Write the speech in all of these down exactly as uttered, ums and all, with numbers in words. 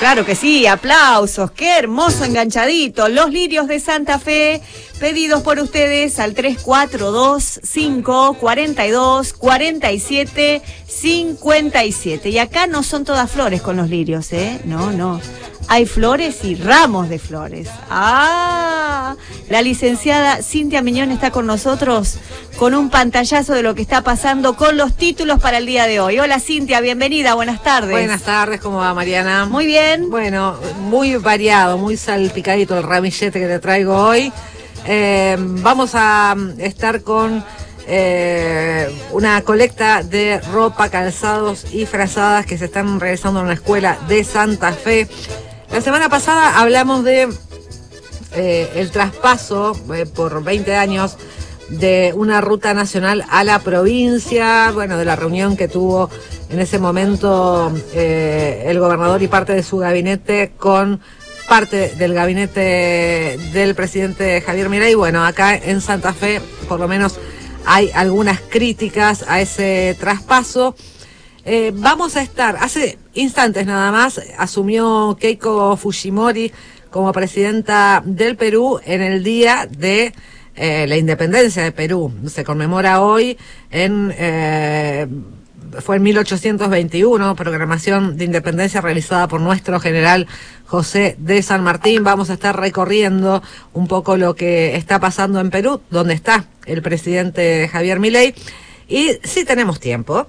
Claro que sí, aplausos, qué hermoso enganchadito. Los lirios de Santa Fe, pedidos por ustedes al tres cuatro dos, cinco, cuatro dos, cuatro siete, cinco siete. Y acá no son todas flores con los lirios, ¿eh? No, no. Hay flores y ramos de flores. ¡Ah! La licenciada Cintia Miñón está con nosotros con un pantallazo de lo que está pasando con los títulos para el día de hoy. Hola Cintia, bienvenida, buenas tardes. Buenas tardes, ¿cómo va Mariana? Muy bien. Bueno, muy variado, muy salpicadito el ramillete que te traigo hoy. Eh, vamos a estar con eh, una colecta de ropa, calzados y frazadas que se están realizando en una escuela de Santa Fe. La semana pasada hablamos de eh, el traspaso eh, por veinte años de una ruta nacional a la provincia, bueno, de la reunión que tuvo en ese momento eh, el gobernador y parte de su gabinete con parte del gabinete del presidente Javier Milei. Bueno, acá en Santa Fe por lo menos hay algunas críticas a ese traspaso. Eh, vamos a estar, hace instantes nada más, asumió Keiko Fujimori como presidenta del Perú en el día de eh, la independencia de Perú. Se conmemora hoy en... Eh, fue en mil ochocientos veintiuno, programación de independencia realizada por nuestro general José de San Martín. Vamos a estar recorriendo un poco lo que está pasando en Perú, donde está el presidente Javier Milei. Y si tenemos tiempo,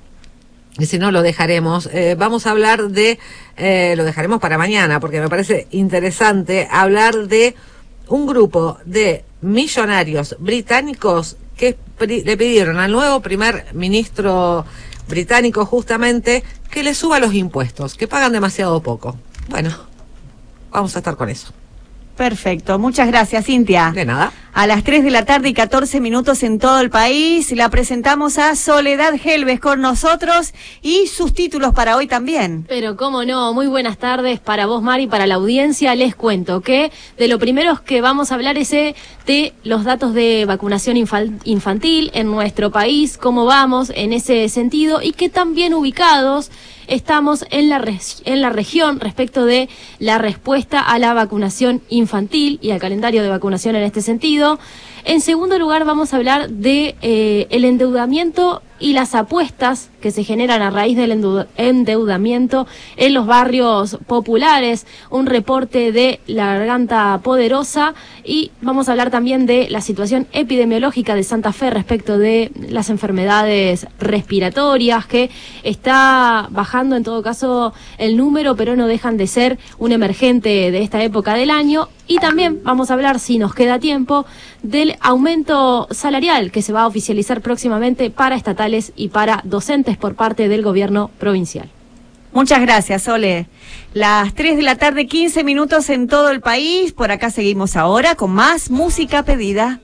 y si no lo dejaremos, eh, vamos a hablar de, eh, lo dejaremos para mañana, porque me parece interesante hablar de un grupo de millonarios británicos que le pidieron al nuevo primer ministro británico justamente que le suba los impuestos, que pagan demasiado poco. Bueno, vamos a estar con eso. Perfecto, muchas gracias Cintia. De nada. A las tres de la tarde y catorce minutos en todo el país, la presentamos a Soledad Helves con nosotros y sus títulos para hoy también. Pero cómo no, muy buenas tardes para vos Mari, para la audiencia. Les cuento que de lo primero que vamos a hablar es de los datos de vacunación infantil en nuestro país, cómo vamos en ese sentido y qué tan bien ubicados estamos en la, en la región respecto de la respuesta a la vacunación infantil y al calendario de vacunación en este sentido. En segundo lugar vamos a hablar de eh, el endeudamiento y las apuestas que se generan a raíz del endeudamiento en los barrios populares, un reporte de La Garganta Poderosa, y vamos a hablar también de la situación epidemiológica de Santa Fe respecto de las enfermedades respiratorias, que está bajando en todo caso el número, pero no dejan de ser un emergente de esta época del año. Y también vamos a hablar, si nos queda tiempo, del aumento salarial que se va a oficializar próximamente para estatales y para docentes por parte del gobierno provincial. Muchas gracias, Sole. Las tres de la tarde, quince minutos en todo el país. Por acá seguimos ahora con más música pedida.